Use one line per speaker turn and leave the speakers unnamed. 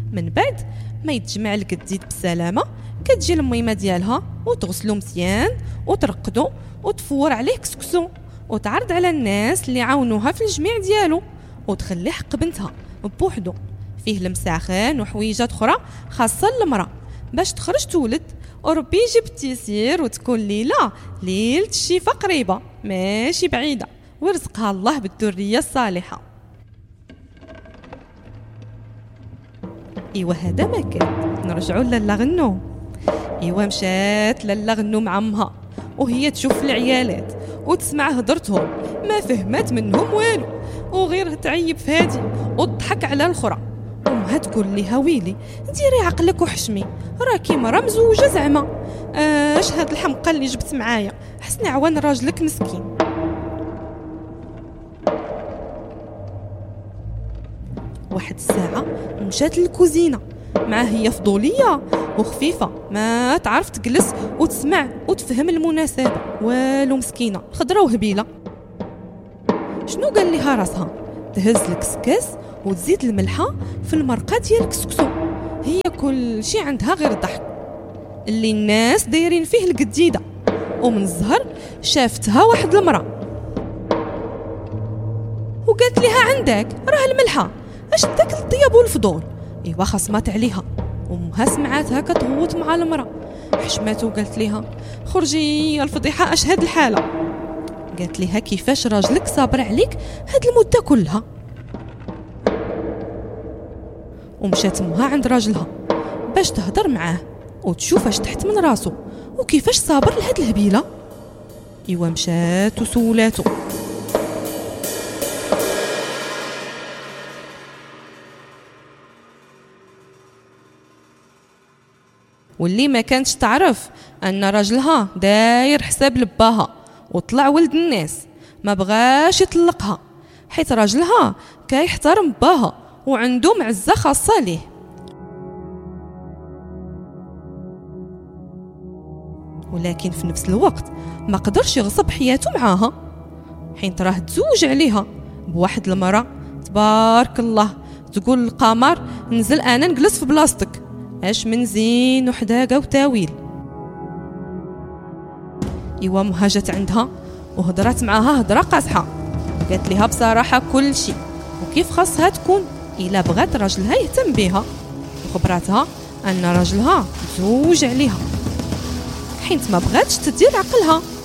من بعد ما يتجمع القديد بسلامه كتجي الميمه ديالها وتغسلو مزيان وترقدو وتفور عليه كسكسو وتعرض على الناس اللي عاونوها في الجميع ديالو وتخلي حق بنتها بوحدو فيه المساخن وحويجات اخرى خاصه المراه باش تخرج تولد وربي يجيب التيسير وتكون ليله الشفا قريبه ماشي بعيده ورزقها الله بالذريه الصالحه. ايوا هذا ما كان نرجعوا لالا غنو. ايوا مشات لالا غنو مع امها وهي تشوف العيالات وتسمع هضرتهم ما فهمت منهم والو وغير تعيب في هادي وتضحك على الاخرى. امها تقول ليها ويلي ديري عقلك وحشمي راكي مرا مزوجه زعما اش هاد الحمقى اللي جبت معايا حسني عوان راجلك مسكين. واحد الساعه مشات للكوزينه مع هي فضوليه وخفيفه ما تعرف تجلس وتسمع وتفهم المناسبه والو مسكينه خضره وهبيله. شنو قال لها راسها تهز الكسكاس وتزيد الملحه في المرقه ديال الكسكسو هي كل شي عندها غير الضحك اللي الناس دايرين فيه القديده. ومن الزهر شافتها واحد المراه وقالت لها عندك راه الملحه اش داك الطياب والفضول. ايوا خصمات عليها وامها سمعاتها كتغوت مع المراه حشمات وقالت لها خرجي يا الفضيحه اش هاد الحاله. قالت لها كيفاش راجلك صابر عليك هاد المده كلها. ومشات امها عند راجلها باش تهضر معاه وتشوف اش تحت من راسو وكيفاش صابر لهاد الهبيله. ايوا مشات وسولاتو واللي ما كانتش تعرف ان راجلها داير حساب لباها وطلع ولد الناس ما بغاش يطلقها حيت راجلها كيحترم باها وعنده معزه خاصه ليه. ولكن في نفس الوقت ما قدرش يغصب حياته معاها حيت راه تزوج عليها بواحد المراه تبارك الله تقول القمر نزل انا نجلس في بلاصتك اش من زين وحداقه وتاويل. ايوا مهاجت عندها وهضرات معاها هضره قاصحه قالت لها بصراحه كل شيء وكيف خاصها تكون الا بغات راجلها يهتم بها وخبراتها ان راجلها زوج عليها حيت ما بغاتش تدير عقلها